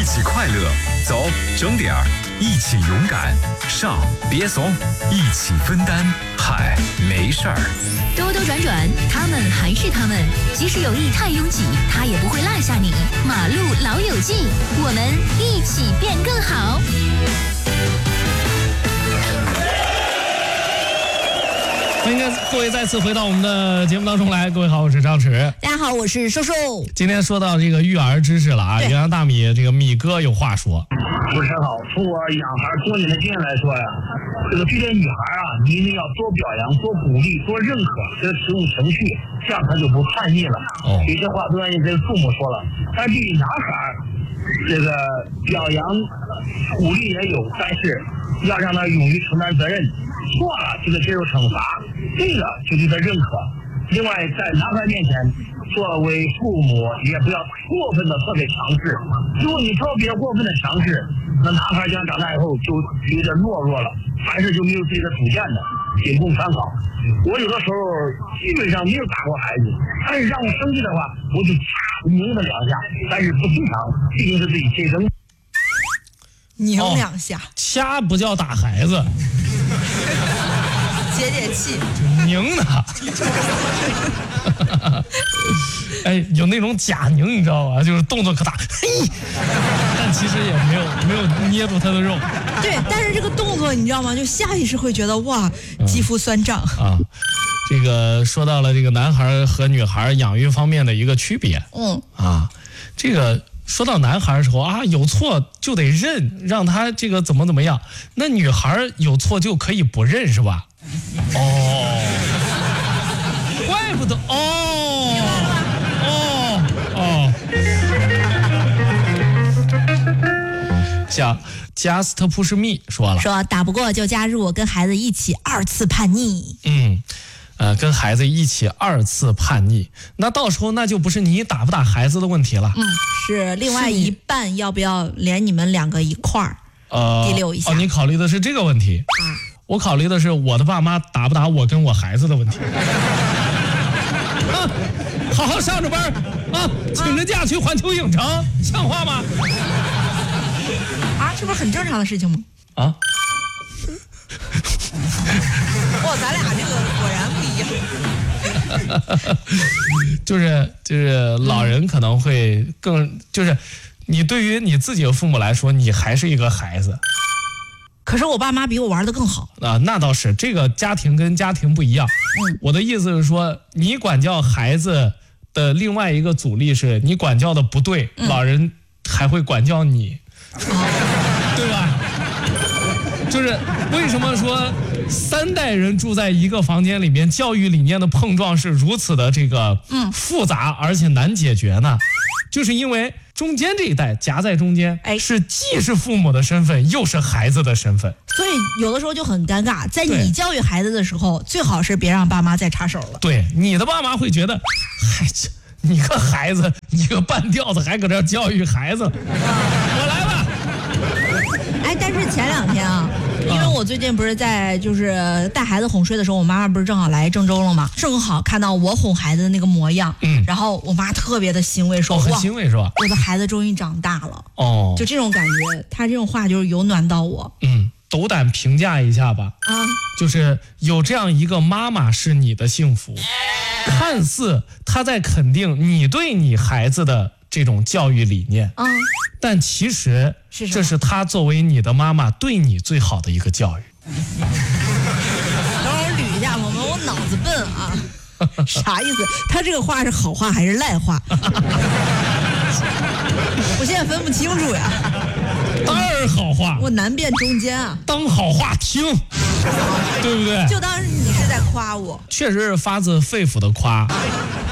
起快乐，走，整点儿，一起勇敢，上，别怂，一起分担，嗨，没事儿。 兜兜转转，他们还是他们，即使有意太拥挤，他也不会落下你。马路老友记，我们一起变更好。 欢迎各位再次回到我们的节目当中来。各位好，我是张弛。 大家好，我是瘦瘦。 今天说到这个育儿知识了啊，营养大米这个米哥有话说。 主持人好，从我养孩多年的经验来说呀，这个对待女孩啊，你一定要多表扬、多鼓励、多认可，这个使用程序，这样她就不叛逆了。有些话都愿意跟父母说了，但对于男孩，这个表扬、鼓励也有，但是要让他勇于承担责任，错了就得接受惩罚，对了就对他认可。另外，在男孩面前，作为父母也不要过分的特别强势。如果你特别过分的强势，那男孩将长大以后就有点懦弱了，凡事就没有自己的主见的，仅供参考。我有的时候基本上没有打过孩子，但是让我生气的话，我就掐拧他两下，但是不经常，毕竟是自己亲生。 拧两下， 掐不叫打孩子， 解解气， 拧他。哎，有那种假拧，你知道吧？就是动作可大，嘿，但其实也没有捏住他的肉。 对，但是这个动作你知道吗？就下意识会觉得哇，肌肤酸胀啊。这个说到了这个男孩和女孩养育方面的一个区别。这个说到男孩的时候啊，有错就得认，让他这个怎么样。那女孩有错就可以不认是吧？怪不得像 Just Push Me 说打不过就加入，跟孩子一起2次叛逆。 跟孩子一起2次叛逆，那到时候那就不是你打不打孩子的问题了， 是另外一半要不要连你们两个一块儿提溜一下。 你考虑的是这个问题我考虑的是我的爸妈打不打我跟我孩子的问题。好好上着班请着假去环球影城，像话吗？ 这不是很正常的事情吗？咱俩这个果然不一样。 就是老人可能会更，就是你对于你自己的父母来说，你还是一个孩子。 可是我爸妈比我玩得更好那倒是，这个家庭跟家庭不一样。我的意思是说，你管教孩子的另外一个阻力是你管教的不对，老人还会管教你，对吧？就是为什么说3代人住在一个房间里面，教育理念的碰撞是如此的这个复杂而且难解决呢？就是因为中间这一代夹在中间，是既是父母的身份，又是孩子的身份， 所以有的时候就很尴尬。在你教育孩子的时候，最好是别让爸妈再插手了。 对，你的爸妈会觉得，你个孩子，你个半吊子，还搁这教育孩子，我来吧。 但是前2天因为我最近不是在就是带孩子哄睡的时候，我妈妈不是正好来郑州了吗？正好看到我哄孩子的那个模样，然后我妈特别的欣慰，说很欣慰是吧？ 我的孩子终于长大了。就这种感觉，她这种话就是有暖到我。 斗胆评价一下吧。就是有这样一个妈妈是你的幸福，看似她在肯定你对你孩子的这种教育理念，但其实这是她作为你的妈妈对你最好的一个教育。 等会儿我捋一下，我脑子笨啥意思？他这个话是好话还是赖话？我现在分不清楚呀。 当然好话， 我难辨中间当好话听，对不对？ 就当你是在夸我， 确实是发自肺腑的夸。